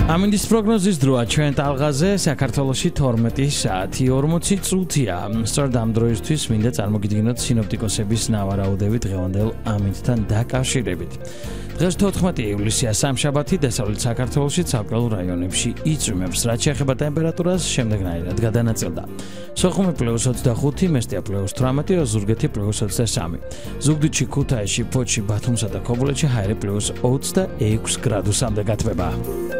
ამინდის პროგნოზის დროა ჩვენ ტალღაზე საქართველოში 12 საათი 40 წუთია. სწორედ ამ დროისთვის მინდა წარმოგიდგინოთ სინოპტიკოსების ნავარაუდები დღევანდელ ამინდთან დაკავშირებით. დღეს 14 ივლისია, სამშაბათი, დასავლეთ საქართველოში ცალკეულ რაიონებში იწვიმებს, რაც შეეხება ტემპერატურას შემდეგნაირად გადანაწილდა. სოხუმი +25, მესტია +18, ზუგდიდი +23. ზუგდიდში, ქუთაისში, ფოთში, ბათუმსა და ქობულეთში ჰაერი +26 გრადუსამდე გათბება.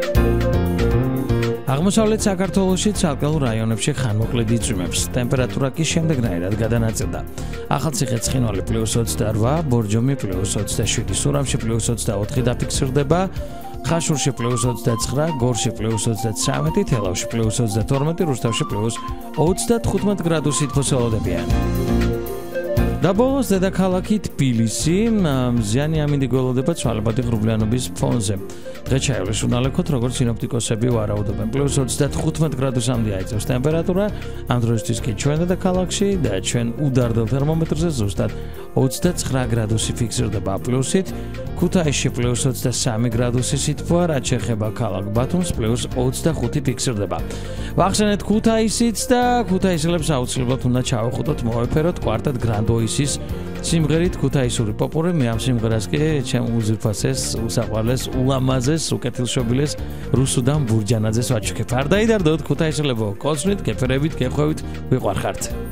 აღმოსავლეთ საქართველოში ცალკეულ რაიონებში ხანმოკლედ იწვიმებს, ტემპერატურა კი შემდეგნაირად გადანაწილდა. ახალციხე ცხინვალი +28, ბორჯომი +27, სურამში +24 დაფიქსირდება, ხაშურში +29, გორში +33, თელავში +32, რუსთავში +35 გრადუსით ფოსოლოდებიან. და ბოლოს დედაქალაქი თბილისი, მზიანი ამინდი გველოდება ცვალებადი ღრუბლიანობის ფონზე. დღეს ჩაივლის უნალექოთ, როგორც სინოპტიკოსები ვარაუდობენ, +35 გრადუსამდე აიწევს ტემპერატურა, ამ დროისთვის კი ჩვენ დედაქალაქში და ჩვენ უდარდელ თერმომეტრზე ზუსტად 29 გრადუსი ფიქსირდება პლუსით, ქუთაისში +23 გრადუსი სითბოა, რაც შეეხება ქალაქ ბათუმს +25 ფიქსირდება. ვახსენეთ ქუთაისიც და ქუთაისელებს აუცილებლად უნდა ჩავახუტოთ, მოვეფეროთ კვარტეტ გრანდოისის სიმღერით ქუთაისური პოპური. მე ამ სიმღერას კი ჩემ უზირფასეს, უსაყვარლეს, ულამაზეს, უკეთილშობილეს რუსუდან ბურჯანაძეს ვაჩუქებ. არ დაიდარდოთ ქუთაისელებო, კოცნით, გეფერებით, გეხვევით, ვიყვარხართ.